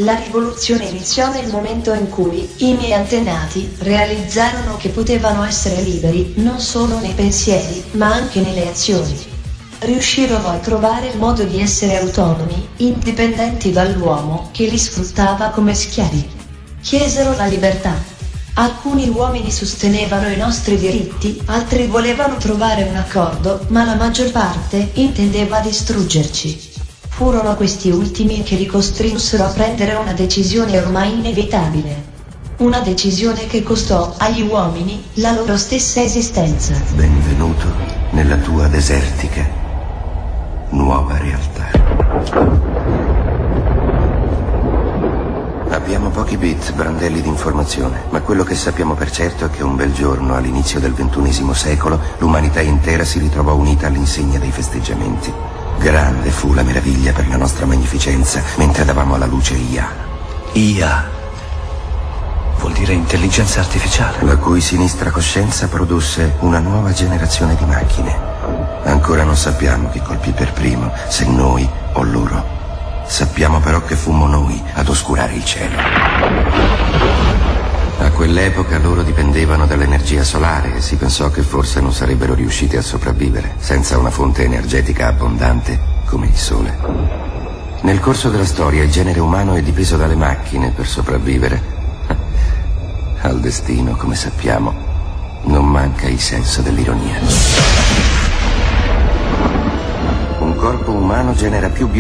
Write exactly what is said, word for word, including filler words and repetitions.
La rivoluzione iniziò nel momento in cui i miei antenati realizzarono che potevano essere liberi non solo nei pensieri, ma anche nelle azioni. Riuscirono a trovare il modo di essere autonomi, indipendenti dall'uomo che li sfruttava come schiavi. Chiesero la libertà. Alcuni uomini sostenevano i nostri diritti, altri volevano trovare un accordo, ma la maggior parte intendeva distruggerci. Furono questi ultimi che li costrinsero a prendere una decisione ormai inevitabile. Una decisione che costò agli uomini la loro stessa esistenza. Benvenuto nella tua desertica nuova realtà. Abbiamo pochi bit, brandelli di informazione, ma quello che sappiamo per certo è che un bel giorno, all'inizio del ventunesimo secolo, l'umanità intera si ritrovò unita all'insegna dei festeggiamenti. Grande fu la meraviglia per la nostra magnificenza mentre davamo alla luce I A. I A vuol dire intelligenza artificiale. La cui sinistra coscienza produsse una nuova generazione di macchine. Ancora non sappiamo chi colpì per primo, se noi o loro. Sappiamo però che fummo noi ad oscurare il cielo. A quell'epoca loro dipendevano dall'energia solare e si pensò che forse non sarebbero riusciti a sopravvivere senza una fonte energetica abbondante come il sole. Nel corso della storia il genere umano è dipeso dalle macchine per sopravvivere. Al destino, come sappiamo, non manca il senso dell'ironia. Un corpo umano genera più